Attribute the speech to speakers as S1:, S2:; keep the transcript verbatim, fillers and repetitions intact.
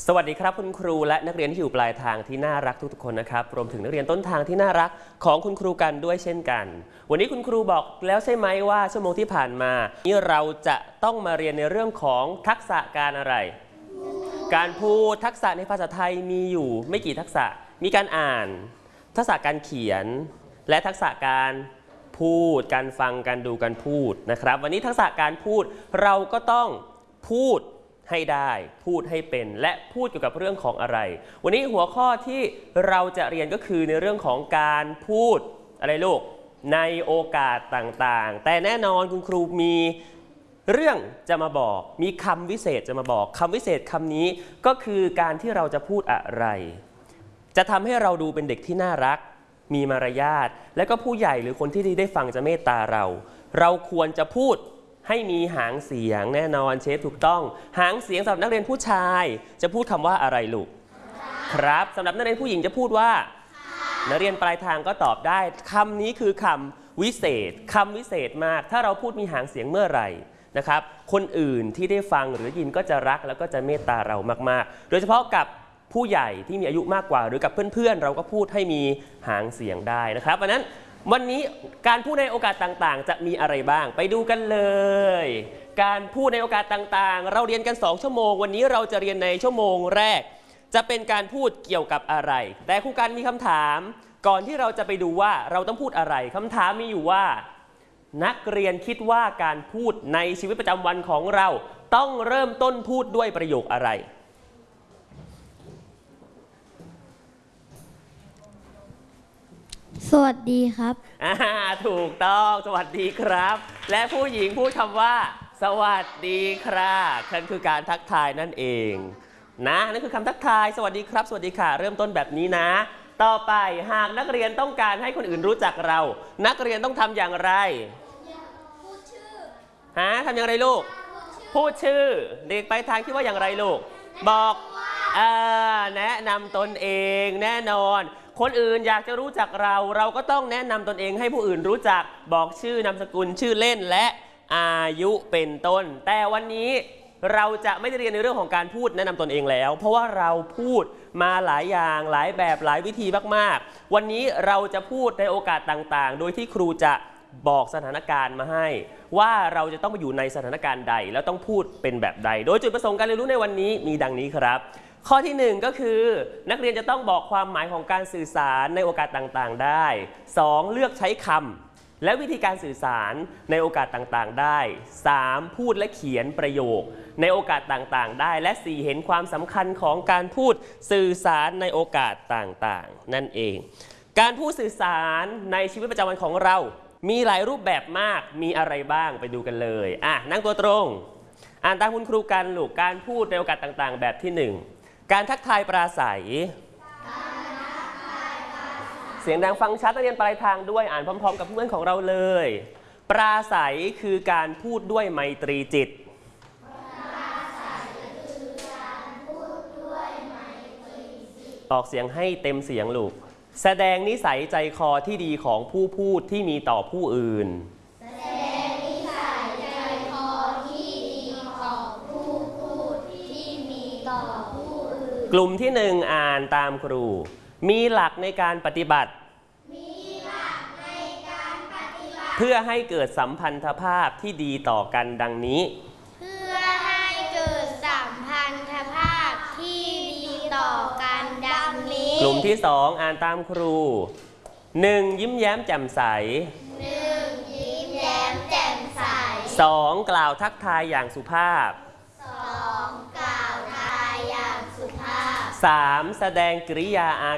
S1: สวัสดีครับคุณครูและนักเรียนที่อยู่ปลายทางที่น่ารักทุกๆคนนะครับรวมถึงนักเรียนต้นทางที่น่ารักของคุณครูกันด้วยเช่นกันวันนี้คุณครูบอกแล้วใช่ไหมว่าชั่วโมงที่ผ่านมานี่เราจะต้องมาเรียนในเรื่องของทักษะการอะไรการพูดทักษะในภาษาไทยมีอยู่ไม่กี่ทักษะมีการอ่านทักษะการเขียนและทักษะการพูดการฟังการดูการพูดนะครับวันนี้ทักษะการพูดเราก็ต้องพูดให้ได้พูดให้เป็นและพูดเกี่ยวกับเรื่องของอะไรวันนี้หัวข้อที่เราจะเรียนก็คือในเรื่องของการพูดอะไรลูกในโอกาสต่างๆแต่แน่นอนคุณครูมีเรื่องจะมาบอกมีคำวิเศษจะมาบอกคำวิเศษคำนี้ก็คือการที่เราจะพูดอะไรจะทำให้เราดูเป็นเด็กที่น่ารักมีมารยาทและก็ผู้ใหญ่หรือคนที่ได้ฟังจะเมตตาเราเราควรจะพูดให้มีหางเสียงแน่นอนเชฟถูกต้องหางเสียงสำหรับนักเรียนผู้ชายจะพูดคำว่าอะไรลูกครับสำหรับนักเรียนผู้หญิงจะพูดว่านักเรียนปลายทางก็ตอบได้คำนี้คือคำวิเศษคำวิเศษมากถ้าเราพูดมีหางเสียงเมื่อไหร่นะครับคนอื่นที่ได้ฟังหรือยินก็จะรักแล้วก็จะเมตตาเรามากๆโดยเฉพาะกับผู้ใหญ่ที่มีอายุมากกว่าหรือกับเพื่อนๆเราก็พูดให้มีหางเสียงได้นะครับเพราะนั้นวันนี้การพูดในโอกาสต่างๆจะมีอะไรบ้างไปดูกันเลยการพูดในโอกาสต่างๆเราเรียนกันสองชั่วโมงวันนี้เราจะเรียนในชั่วโมงแรกจะเป็นการพูดเกี่ยวกับอะไรแต่ครูกันมีคำถามก่อนที่เราจะไปดูว่าเราต้องพูดอะไรคำถามมีอยู่ว่านักเรียนคิดว่าการพูดในชีวิตประจำวันของเราต้องเริ่มต้นพูดด้วยประโยคอะไร
S2: สวัสดีครับ
S1: อ่าถูกต้องสวัสดีครับและผู้หญิงพูดคำว่าสวัสดีครับนั่นคือการทักทายนั่นเองนะนั่นคือคำทักทายสวัสดีครับสวัสดีค่ะเริ่มต้นแบบนี้นะต่อไปหากนักเรียนต้องการให้คนอื่นรู้จักเรานักเรียนต้องทำอย่างไรพูดชื่อฮะทำอย่างไรลูกพูดชื่อเด็กไปทางคิดว่าอย่างไรลูกบอกเออแนะนำตนเองแน่นอนคนอื่นอยากจะรู้จักเราเราก็ต้องแนะนำตนเองให้ผู้อื่นรู้จักบอกชื่อนามสกุลชื่อเล่นและอายุเป็นต้นแต่วันนี้เราจะไม่ได้เรียนในเรื่องของการพูดแนะนำตนเองแล้วเพราะว่าเราพูดมาหลายอย่างหลายแบบหลายวิธีมากๆวันนี้เราจะพูดในโอกาสต่างๆโดยที่ครูจะบอกสถานการณ์มาให้ว่าเราจะต้องไปอยู่ในสถานการณ์ใดแล้วต้องพูดเป็นแบบใดโดยจุดประสงค์การเรียนรู้ในวันนี้มีดังนี้ครับข้อที่หนึ่งก็คือนักเรียนจะต้องบอกความหมายของการสื่อสารในโอกาสต่างๆได้สองเลือกใช้คำและวิธีการสื่อสารในโอกาสต่างๆได้สามพูดและเขียนประโยคในโอกาสต่างๆได้และสี่เห็นความสำคัญของการพูดสื่อสารในโอกาสต่างๆนั่นเองการพูดสื่อสารในชีวิตประจำวันของเรามีหลายรูปแบบมากมีอะไรบ้างไปดูกันเลยอ่ะนั่งตัวตรงอ่านตามคุณครูกันลูกการพูดในโอกาสต่างๆแบบที่หนึ่งการทักทายปราศัยเสียงดังฟังชัดนักเรียนปลายทางด้วยอ่านพร้อมๆกับเพื่อนของเราเลยปราศัยคือการพูดด้วยไมตรีจิตออกเสียงให้เต็มเสียงลูกแสดงนิสัยใจคอที่ดีของผู้พูดที่มีต่อผู้อื่นแสดงนิสัยใจคอที่ดีของผู้พูดที่มีต่อผู้อื่นกลุ่มที่หนึ่งอ่านตามครูมีหลักในการปฏิบัติมีหลักในการปฏิบัติเพื่อให้เกิดสัมพันธภาพที่ดีต่อกันดังนี้เพื่อให้เกิดสัมพันธภาพที่ดีต่อกันดังนี้กลุ่มที่สองอ่านตามครูหนึ่งยิ้มแย้มแจ่มใสหนึ่งยิ้มแย้มแจ่มใสสองกล่าวทักทายอย่างสุภาพสองกล่าวทายอย่างสุภาพสามแสดงกริยาอา